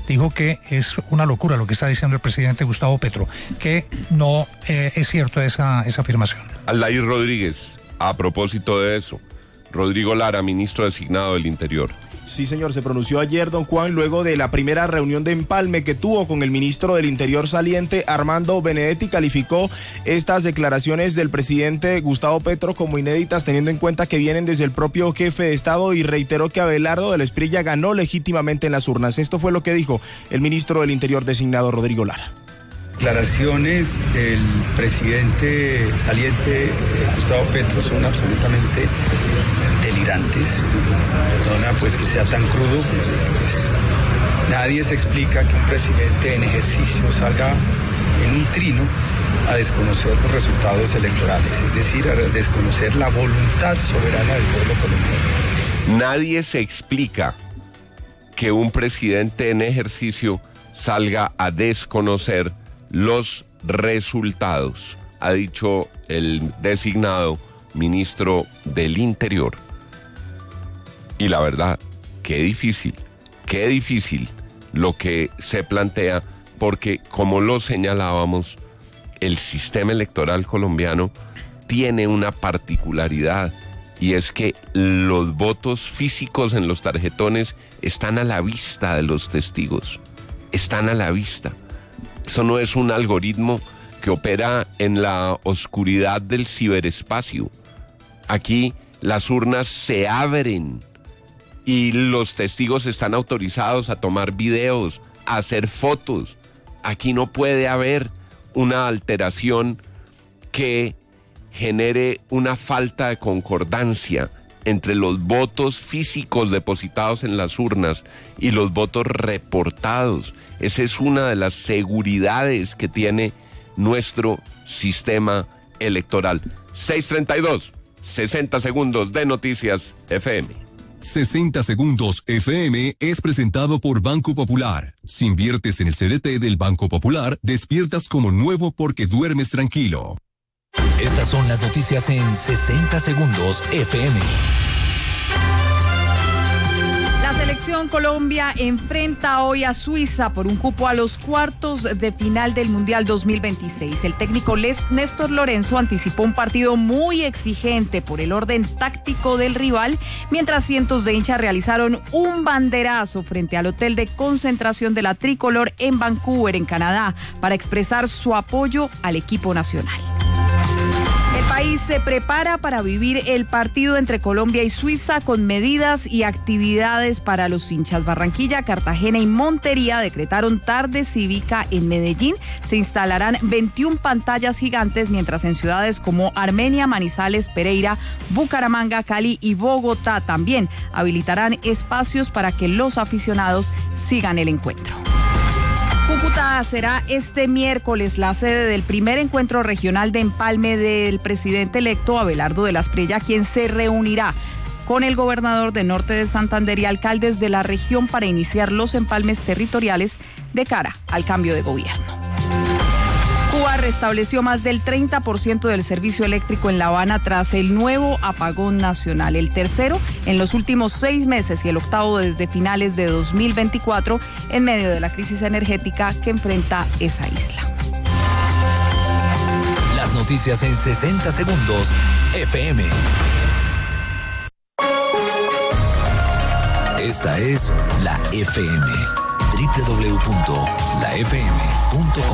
dijo que es una locura lo que está diciendo el presidente Gustavo Petro, que no es cierto esa afirmación. Aldair Rodríguez, a propósito de eso, Rodrigo Lara, ministro designado del Interior. Sí, señor, se pronunció ayer, don Juan, luego de la primera reunión de empalme que tuvo con el ministro del Interior saliente, Armando Benedetti. Calificó estas declaraciones del presidente Gustavo Petro como inéditas, teniendo en cuenta que vienen desde el propio jefe de Estado, y reiteró que Abelardo de la Espriella ganó legítimamente en las urnas. Esto fue lo que dijo el ministro del Interior designado, Rodrigo Lara. Declaraciones del presidente saliente Gustavo Petro son absolutamente delirantes. Perdona pues que sea tan crudo, pues nadie se explica que un presidente en ejercicio salga en un trino a desconocer los resultados electorales, es decir, a desconocer la voluntad soberana del pueblo colombiano. Nadie se explica que un presidente en ejercicio salga a desconocer los resultados, ha dicho el designado ministro del Interior. Y la verdad, qué difícil lo que se plantea, porque como lo señalábamos, el sistema electoral colombiano tiene una particularidad, y es que los votos físicos en los tarjetones están a la vista de los testigos, están a la vista. Eso no es un algoritmo que opera en la oscuridad del ciberespacio. Aquí las urnas se abren y los testigos están autorizados a tomar videos, a hacer fotos. Aquí no puede haber una alteración que genere una falta de concordancia entre los votos físicos depositados en las urnas y los votos reportados. Esa es una de las seguridades que tiene nuestro sistema electoral. 6:32, 60 segundos de Noticias FM. 60 segundos FM es presentado por Banco Popular. Si inviertes en el CDT del Banco Popular, despiertas como nuevo porque duermes tranquilo. Estas son las noticias en 60 segundos FM. La selección Colombia enfrenta hoy a Suiza por un cupo a los cuartos de final del Mundial 2026. El técnico Néstor Lorenzo anticipó un partido muy exigente por el orden táctico del rival, mientras cientos de hinchas realizaron un banderazo frente al hotel de concentración de la tricolor en Vancouver, en Canadá, para expresar su apoyo al equipo nacional. El país se prepara para vivir el partido entre Colombia y Suiza con medidas y actividades para los hinchas. Barranquilla, Cartagena y Montería decretaron tarde cívica en Medellín. Se instalarán 21 pantallas gigantes, mientras en ciudades como Armenia, Manizales, Pereira, Bucaramanga, Cali y Bogotá también habilitarán espacios para que los aficionados sigan el encuentro. Cúcuta será este miércoles la sede del primer encuentro regional de empalme del presidente electo Abelardo de la Espriella, quien se reunirá con el gobernador de Norte de Santander y alcaldes de la región para iniciar los empalmes territoriales de cara al cambio de gobierno. Cuba restableció más del 30% del servicio eléctrico en La Habana tras el nuevo apagón nacional, el tercero en los últimos 6 meses y el octavo desde finales de 2024, en medio de la crisis energética que enfrenta esa isla. Las noticias en 60 segundos FM. Esta es la FM, www.lafm.com.